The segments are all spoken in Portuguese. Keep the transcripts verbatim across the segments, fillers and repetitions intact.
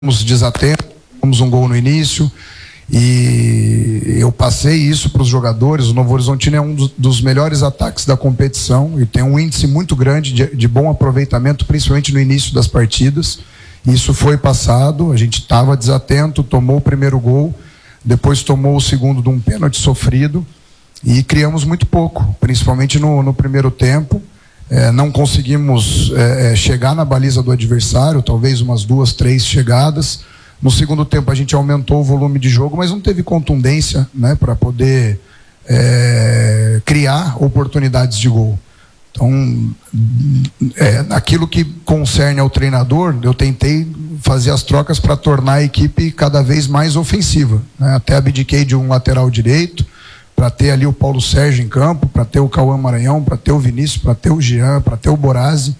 Fomos desatentos, fomos um gol no início e eu passei isso para os jogadores. O Novo Horizontino é um dos, dos melhores ataques da competição e tem um índice muito grande de, de bom aproveitamento, principalmente no início das partidas. Isso foi passado, a gente estava desatento, tomou o primeiro gol, depois tomou o segundo de um pênalti sofrido e criamos muito pouco, principalmente no, no primeiro tempo. É, não conseguimos é, chegar na baliza do adversário, talvez umas duas, três chegadas. No segundo tempo a gente aumentou o volume de jogo, mas não teve contundência, né, para poder é, criar oportunidades de gol. Então, é, naquilo que concerne ao treinador, eu tentei fazer as trocas para tornar a equipe cada vez mais ofensiva, né? Até abdiquei de um lateral direito, para ter ali o Paulo Sérgio em campo, para ter o Cauã Maranhão, para ter o Vinícius, para ter o Jean, para ter o Borazzi.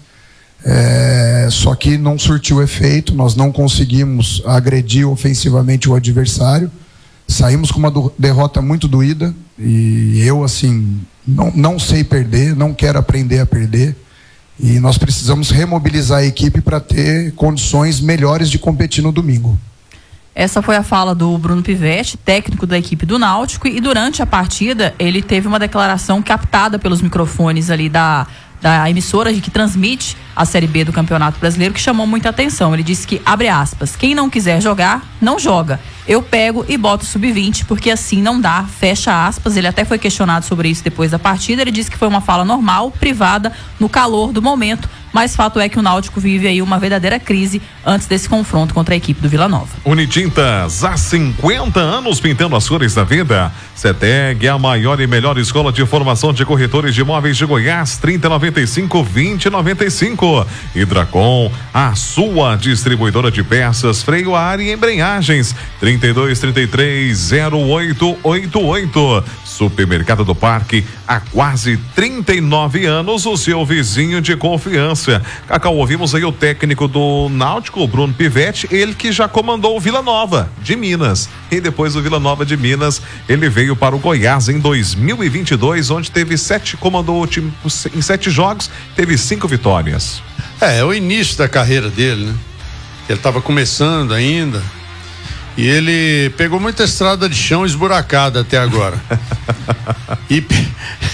É, só que não surtiu efeito, nós não conseguimos agredir ofensivamente o adversário, saímos com uma do, derrota muito doída e eu, assim, não, não sei perder, não quero aprender a perder e nós precisamos remobilizar a equipe para ter condições melhores de competir no domingo. Essa foi a fala do Bruno Pivetti, técnico da equipe do Náutico, e durante a partida ele teve uma declaração captada pelos microfones ali da, da emissora que transmite a Série B do Campeonato Brasileiro, que chamou muita atenção. Ele disse que, abre aspas, quem não quiser jogar, não joga. Eu pego e boto sub vinte, porque assim não dá, fecha aspas. Ele até foi questionado sobre isso depois da partida. Ele disse que foi uma fala normal, privada, no calor do momento, mas fato é que o Náutico vive aí uma verdadeira crise antes desse confronto contra a equipe do Vila Nova. Unitintas, há cinquenta anos pintando as cores da vida. CETEG é a maior e melhor escola de formação de corretores de imóveis de Goiás, trinta noventa e cinco, vinte noventa e cinco. Hidracom, a sua distribuidora de peças, freio a ar e embreagens, trinta e dois, trinta e três, zero oito oito oito. Supermercado do Parque, há quase trinta e nove anos, o seu vizinho de confiança. Cacau, ouvimos aí o técnico do Náutico, Bruno Pivetti, ele que já comandou o Vila Nova de Minas, e depois do Vila Nova de Minas, ele veio para o Goiás em dois mil e vinte e dois, onde teve sete, comandou o time em sete jogos, teve cinco vitórias. É, é o início da carreira dele, né? Ele estava começando ainda. E ele pegou muita estrada de chão esburacada até agora. e, pe...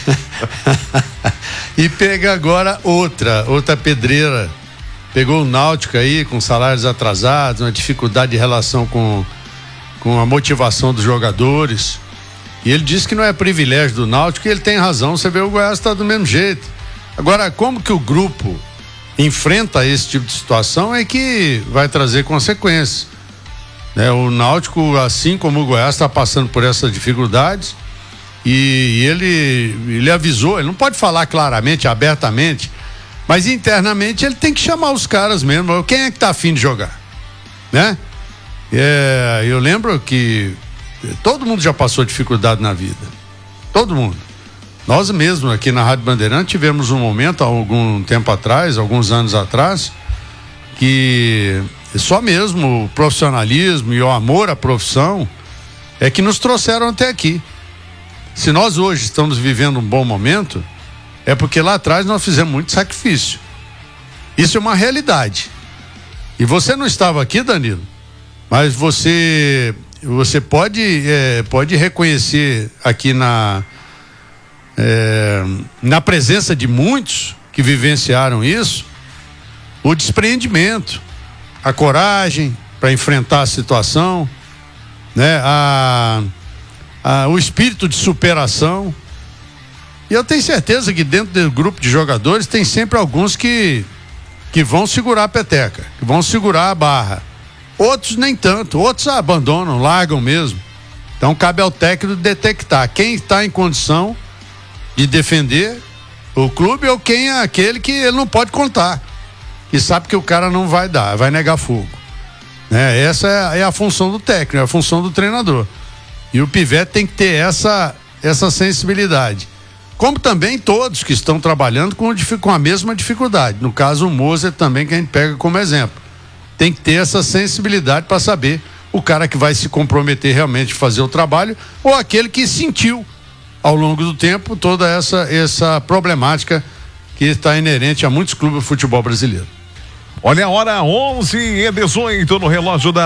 e pega agora outra, outra pedreira. Pegou o Náutico aí com salários atrasados, uma dificuldade de relação com, com a motivação dos jogadores. E ele disse que não é privilégio do Náutico, e ele tem razão. Você vê, o Goiás está do mesmo jeito. Agora, como que o grupo enfrenta esse tipo de situação é que vai trazer consequências. É, o Náutico, assim como o Goiás, está passando por essas dificuldades e, e ele, ele avisou, ele não pode falar claramente, abertamente, mas internamente ele tem que chamar os caras mesmo. Quem é que está afim de jogar? Né? É, eu lembro que todo mundo já passou dificuldade na vida. Todo mundo. Nós mesmos aqui na Rádio Bandeirante tivemos um momento, há algum tempo atrás, alguns anos atrás, que só mesmo o profissionalismo e o amor à profissão é que nos trouxeram até aqui. Se nós hoje estamos vivendo um bom momento, é porque lá atrás nós fizemos muito sacrifício. Isso é uma realidade. E você não estava aqui, Danilo, mas você você pode, é, pode reconhecer aqui na, é, na presença de muitos que vivenciaram isso, o despreendimento, a coragem para enfrentar a situação, né? A, a, o espírito de superação. E eu tenho certeza que dentro do grupo de jogadores tem sempre alguns que, que vão segurar a peteca, que vão segurar a barra. Outros nem tanto, outros abandonam, largam mesmo. Então cabe ao técnico detectar quem está em condição de defender o clube ou quem é aquele que ele não pode contar. E sabe que o cara não vai dar, vai negar fogo. Né? Essa é a, é a função do técnico, é a função do treinador. E o Pivetti tem que ter essa, essa sensibilidade. Como também todos que estão trabalhando com, com a mesma dificuldade. No caso, o Moser também, que a gente pega como exemplo. Tem que ter essa sensibilidade para saber o cara que vai se comprometer realmente a fazer o trabalho ou aquele que sentiu ao longo do tempo toda essa, essa problemática que está inerente a muitos clubes do futebol brasileiro. Olha a hora, onze e dezoito no relógio da